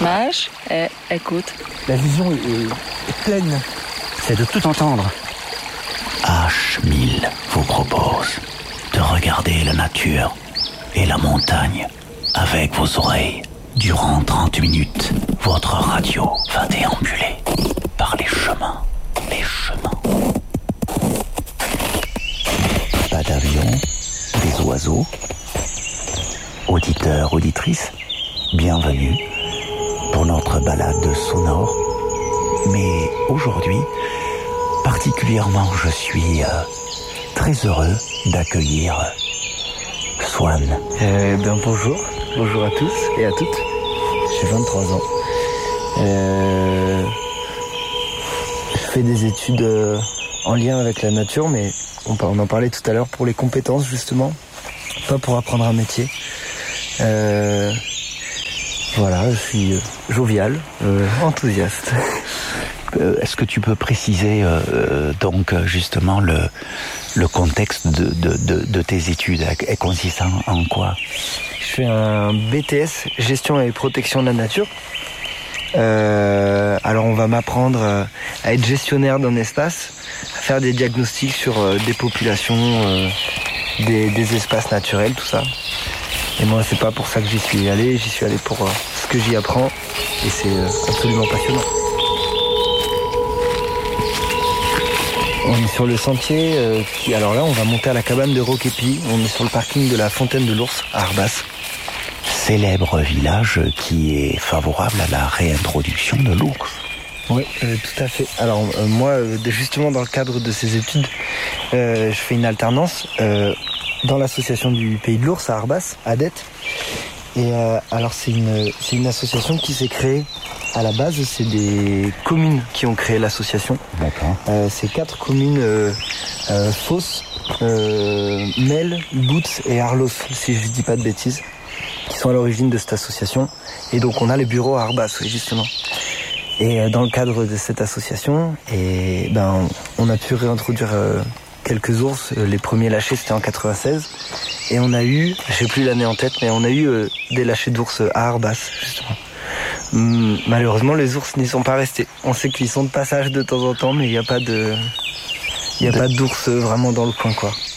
marche et écoute. La vision est pleine. C'est de tout entendre. H1000 vous propose de regarder la nature et la montagne avec vos oreilles. Durant 30 minutes, votre radio va déambuler par les chemins. Pas d'avion, des oiseaux. Auditeurs, auditrices, bienvenue pour notre balade sonore. Mais aujourd'hui, particulièrement, je suis très heureux d'accueillir Swan. Bonjour à tous et à toutes. J'ai 23 ans. Je fais des études en lien avec la nature, mais on en parlait tout à l'heure pour les compétences justement, pas pour apprendre un métier. Voilà, je suis jovial, enthousiaste. Est-ce que tu peux préciser donc justement le contexte de tes études? Elle consiste en quoi? Je fais un BTS, gestion et protection de la nature. Alors on va m'apprendre à être gestionnaire d'un espace, à faire des diagnostics sur des populations, des espaces naturels, tout ça. Et moi c'est pas pour ça que j'y suis allé pour ce que j'y apprends et c'est absolument passionnant. On est sur le sentier alors là on va monter à la cabane de Roquepi, on est sur le parking de la Fontaine de l'Ours à Arbas. Célèbre village qui est favorable à la réintroduction de l'ours. Oui, tout à fait. Alors moi, justement dans le cadre de ces études, je fais une alternance dans l'association du Pays de l'Ours à Arbas, à Dette. Et alors c'est une association qui s'est créée. À la base, c'est des communes qui ont créé l'association. D'accord. C'est 4 communes, Fos, Mel, Boutz et Arlos, si je dis pas de bêtises, qui sont à l'origine de cette association. Et donc on a les bureaux à Arbas, oui, justement. Et dans le cadre de cette association, on a pu réintroduire quelques ours. Les premiers lâchers, c'était en 96. Et on a eu, j'ai plus l'année en tête, mais on a eu des lâchers d'ours à Arbas, justement. Malheureusement, les ours n'y sont pas restés. On sait qu'ils sont de passage de temps en temps, mais il n'y a pas d'ours vraiment dans le coin, quoi.